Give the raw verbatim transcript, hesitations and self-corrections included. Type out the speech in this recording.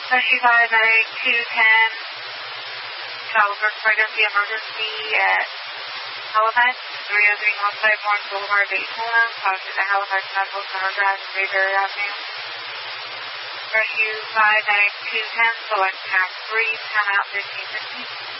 Rescue five nine two ten, Caliber Pregnancy Emergency at Halifax, three oh three one five one Boulevard, Daytona, talking to Halifax Medical Center Drive and Mayberry Avenue. Rescue five nine two ten, select path three, ten out fifteen fifty.